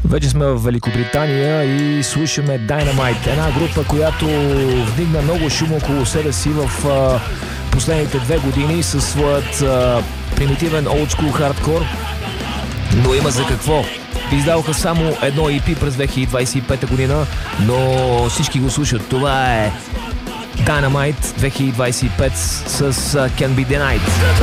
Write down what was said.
Вече сме в Великобритания и слушаме Dynamite, една група, която вдигна много шум около себе си в последните 2 години със своят примитивен олдскул хардкор, но има за какво. Издаваха само едно EP през 2025 година, но всички го слушат. Това е Dynamite 2025 с Can Be Denied.